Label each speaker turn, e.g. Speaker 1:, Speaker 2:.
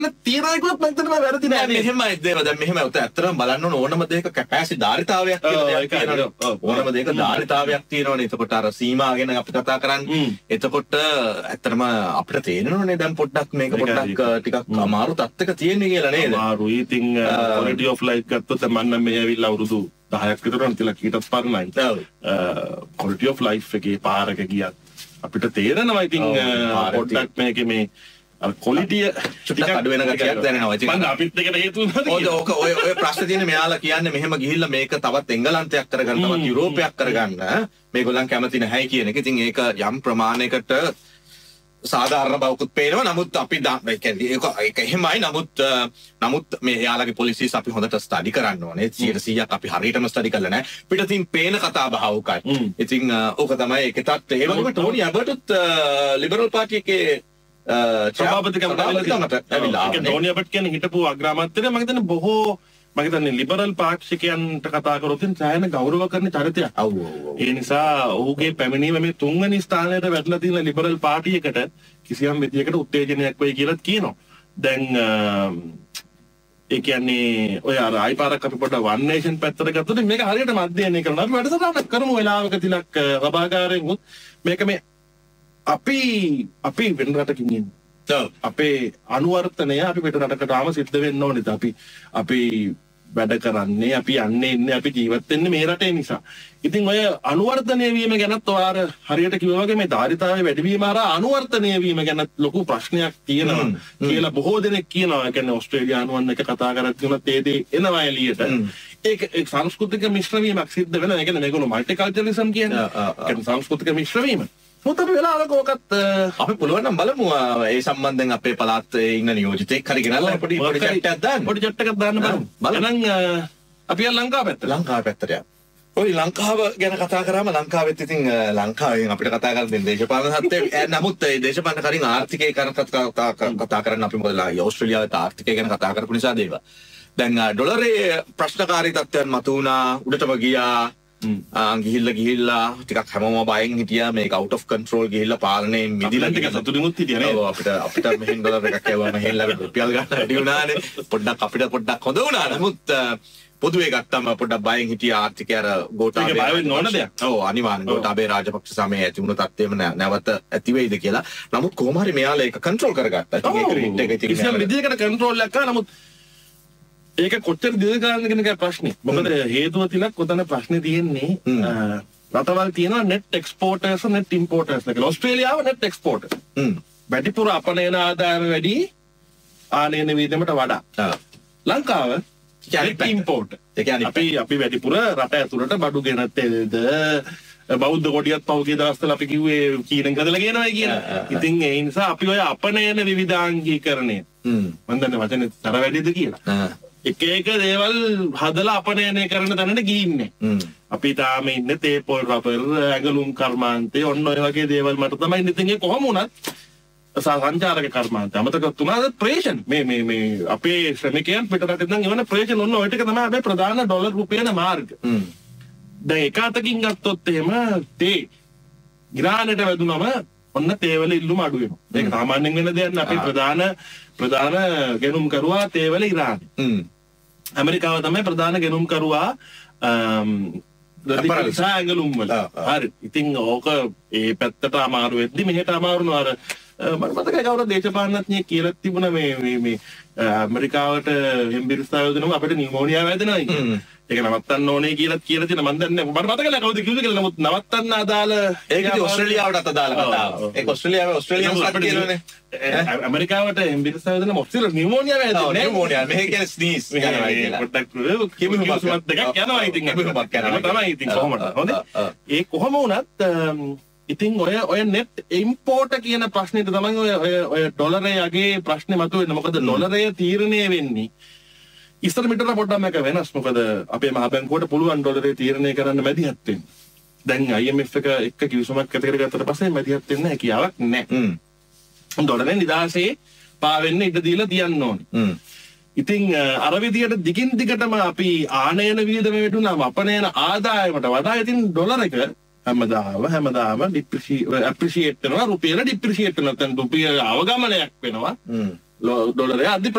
Speaker 1: තීරණයකුත් මම හිතනවා වැරදි නෑ.
Speaker 2: මෙහෙමයි දේව දැන් මෙහෙම උත ඇත්තටම බලන්න ඕන ඕනම දෙයක කැපැසිටි ධාරිතාවයක් කියලා දෙයක් තියෙනවා. ඕනම දෙයක ධාරිතාවයක් තියෙනවනේ. එතකොට අර සීමා ගැන අපි කතා කරන්නේ. එතකොට ඇත්තටම අපිට තේරෙනවනේ දැන් පොඩ්ඩක් මේක පොඩ්ඩක් ටිකක් අමාරු තත්ත්වයක තියෙන්නේ කියලා නේද?
Speaker 1: අමාරුයි. ඉතින් quality of life ගත්තොත් මම නම් මේ ඇවිල්ලා අවුරුදු 10ක් විතර නම් තියලා කීටත් පරණයි. quality of life එකේ පාරක ගියත් අපිට තේරෙනවා ඉතින් පොඩ්ඩක් මේකේ මේ quality
Speaker 2: ටිකක් අඩු වෙන ගතියක් දැනෙනවා. ඉතින්
Speaker 1: මම අපිත් එකට හේතු වෙනවා.
Speaker 2: ඔය ප්‍රශ්නේ තියෙන්නේ මෙයාලා කියන්නේ මෙහෙම ගිහිල්ලා මේක තවත් එංගලන්තයක් කරගන්න තවත් යුරෝපයක් කරගන්න මේගොල්ලන් කැමති නැහැ කියන එක. ඉතින් ඒක යම් ප්‍රමාණයකට සාධාරණ බවකුත් පේනවා. නමුත් අපි ඒක එහෙමයි. නමුත් මේ එයාලගේ පොලිසිස් අපි හොඳට ස්ටඩි කරන්න ඕනේ. 100%ක් අපි හරියටම ස්ටඩි කරලා නැහැ. පිටින් පේන කතා බහ උකයි. ඉතින් ඕක තමයි ඒකටත් ඒ වගේම ටෝනි ඇබර්ට්ත් ලිබරල් පාර්ටි එකේ
Speaker 1: සභාපතිකම ඇවිල්ලා ටෝනි ඇබර්ට් කියන්නේ හිටපු අග්‍රාමාත්‍යවරයා. මම හිතන්නේ බොහෝ මම හිතන්නේ ලිබරල් පාක්ෂිකයන්ට කතා කරොත් සෑහෙන ගෞරව කරන චරිතයක්. ඒ නිසා ඔහුගේ පැමිණීම මේ 3 වෙනි ස්ථානයට වැටලා තියෙන ලිබරල් පාර්ටි එකට කිසියම් විදියකට උත්තේජනයක් වෙයි කියලා කියනවා. දැන් ඒ කියන්නේ ඔය අර ආයිපාරක් අපි පොඩ්ඩක් වන් නේෂන් පැත්තට ගත්තොත් මේක හරියටම අධ්‍යයනය කරනවා. අපි වැඩසටහනක් කරමු වෙලාවක තිලක් රබාගාරයෙන් උත් මේක මේ අපි වෙන රටකින් ඉන්නේ. අපේ අනුවර්තනය අපි පිට රටකට ආව සිද්ධ වෙන්න ඕනේද? අපි වැඩ කරන්නේ අපි යන්නේ ඉන්නේ අපි ජීවත් වෙන්නේ මේ රටේ නිසා. ඉතින් ඔය අනුවර්තනය වීම ගැනත් ඔයාර හරියට කිව්වා වගේ මේ ධාරිතාවයේ වැඩිවීම අර අනුවර්තනය වීම ගැන ලොකු ප්‍රශ්නයක් තියෙනවා කියලා බොහෝ දෙනෙක් කියනවා. ඒ කියන්නේ ඕස්ට්‍රේලියානුවන් එක කතා කරද්දී උනත් ඒ දේ එනවා එළියට. ඒක සංස්කෘතික මිශ්‍ර වීමක් සිද්ධ වෙනවා. ඒ කියන්නේ මේගොල්ලෝ මල්ටිකල්චරලිසම් කියන්නේ. ඒ කියන්නේ සංස්කෘතික මිශ්‍ර වීම. මොකද අපි වෙලාවක ඔකත්
Speaker 2: අපි පුළුවන් නම් බලමු ඒ සම්බන්ධයෙන් අපේ පළාතේ ඉන්න නියෝජිතෙක් හරි ගෙනල්ලා පොඩි චැට් එකක් දාන්න.
Speaker 1: පොඩි චැට් එකක් දාන්න බලමු. එහෙනම් අපි ලංකාව පැත්තට.
Speaker 2: ලංකාව පැත්තට යමු. ඔය ලංකාව ගැන කතා කරාම ලංකාවෙත් ඉතින් ලංකාවෙන් අපිට කතා කරන්න දෙන දේශපාලන සත්‍ය නමුත් ඒ දේශපාලන කරින් ආර්ථිකය ගැන කතා කරන්න අපි මොකද ඕස්ට්‍රේලියාවේ ආර්ථිකය ගැන කතා කරපු නිසා දේව. දැන් ඩොලරේ ප්‍රශ්නකාරී තත්ත්වයන් මතුවුණා උඩටම ගියා. ගිහිල්ලා ටිකක් හැමෝම බයෙන් හිටියා මේක out of control ගිහිල්ලා පාලනයෙන් මිදිලා
Speaker 1: ටික සතුටිනුත් හිටියා නේද?
Speaker 2: ඔව් අපිට මෙහෙන් ඩොලර් එකක් යවුවම හෙල්ලා රුපියල් ගන්න වැඩි වුණානේ. පොඩ්ඩක් හොඳ වුණා. නමුත් පොදුවේ ගත්තම පොඩ්ඩක් බයෙන් හිටියා ආර්ථිකය අර ගෝඨාභය
Speaker 1: බය වෙන්න ඕන දෙයක්.
Speaker 2: ඔව් අනිවාර්යෙන් ගෝඨාභය රාජපක්ෂ සමයේ ඇති වුණු තත්ත්වෙම නැවත ඇති වෙයිද කියලා. නමුත් කොහොම හරි මෙයාලා ඒක කන්ට්‍රෝල් කරගත්තා. ඒක රේට් එක ඉතින්
Speaker 1: කිසියම් විදියකට කන්ට්‍රෝල් එකක් කරා. නමුත් ඒක කොච්චර දියුණු කරන්න කියන එක ප්‍රශ්නේ. මොකද හේතුව තිලක් උතන ප්‍රශ්නේ තියෙන්නේ රටවල් තියෙනවා net exporters net importers කියලා. ඕස්ට්‍රේලියාව net exporters. වැඩිපුර අපනයන ආදායම වැඩි ආනයන වියදමට වඩා. ලංකාව net import.
Speaker 2: ඒ කියන්නේ
Speaker 1: අපි වැඩිපුර රට ඇතුළට බඩු ගෙනත් එල්ද බෞද්ධ කොටියත් පහුගිය දවස්වල අපි කිව්වේ කීරෙන් කදලා ගෙනවයි කියලා. ඉතින් ඒ නිසා අපි ඔය අපනයන විවිධාංගීකරණය මම දන්නේ වචනේ තර වැඩිද කියලා. එක දේවල් හදලා අපනයනය කරන තැනට ගිහින්නේ. අපි තාම ඉන්නේ තේපොල් රබර් ඇඟලුම් කර්මාන්තේ ඔන්න ඔය වගේ දේවල් මට තමයි ඉතින් ඒ කොහොම වුණත් සංචාරක කර්මාන්තය අමතක තුනද ප්‍රේෂන් මේ අපේ ශ්‍රමිකයන් පිටරටින් නම් එවන ප්‍රේෂන් ඔන්න ඔය ටික තමයි අපේ ප්‍රධාන ඩොලර් රුපියන මාර්ග. දැන් එක අතකින් ගත්තොත් එහෙම තේ ඉරානයට වැදුනම ඔන්න තේවල ඉල්ලුම අඩු වෙනවා. මේක සාමාන්‍යයෙන් වෙන දෙයක් නෙවෙයි. අපේ ප්‍රධාන ගෙනුම් කරුවා තේවල ඉරානය. ඇමරිකාව තමයි ප්‍රධාන ගෙනුම් කරුවා ඇඟලුම් වල. හරි. ඉතින් ඕක ඒ පැත්තට අමාරු වෙද්දි මෙහෙට අමාරු නෝ අර මට මතකයි කවුරුද දේශපාලනඥයෙක් කියලා තිබුණා මේ ඇමරිකාවට හෙම්බිරිස්සා යොදනවා අපිට නියුමෝනියා වැදෙනවා කියලා. ඒක නවත්තන්න ඕනේ කියලා තියෙන මම දන්නේ මට මතක නැහැ කවුද කිව්වේ කියලා. නමුත් නවත්තන්න අදාළ
Speaker 2: ඒක ඉතින් ඕස්ට්‍රේලියාවටත් අදාළ කතාවක්. ඒක ඕස්ට්‍රේලියාවේ අපිට කියලානේ.
Speaker 1: ඇමරිකාවට හෙම්බිරිස්සා යොදන මොස්ටිල් නියුමෝනියා වැදෙන්නේ.
Speaker 2: නියුමෝනියා මෙහෙ කියන්නේ ස්නීස් යනවා කියලා.
Speaker 1: පොඩ්ඩක් කිව්වොත් දෙකක් යනවා ඉතින්. කිව්වොත් යනවා තමයි ඉතින් කොහොමද? හොඳයි. ඒ කොහොම වුණත් ඉතින් ඔය net import කියන ප්‍රශ්නෙට තමයි ඔය ඩොලරේ යගේ ප්‍රශ්නේ මතුවෙන්නේ. මොකද ඩොලරය තීරණය වෙන්නේ ඉස්සර මිටර පොඩ්ඩක් මේක වෙනස්. මොකද අපේ මහ බැංකුවට පුළුවන් ඩොලරේ තීරණය කරන්න මැදිහත් වෙන්න. දැන් IMF එක කිවිසුමක් ඇති කරගත්තට පස්සේ මැදිහත් වෙන්න හැකියාවක් නැහැ. ඩොලරේ නිදාසේ පාවෙන්න ඉඩ දීලා තියන්න ඕනේ. ඉතින් අර විදියට දිගින් දිගටම අපි ආනයන වියදම වැඩුණාම අපනයන ආදායමට වඩා ඉතින් ඩොලර එක හැමදාම appreciate වෙනවා. රුපියල depreciate වෙනවා. නැත්නම් රුපියල අවගමනයක් වෙනවා. ඩොලරය අධි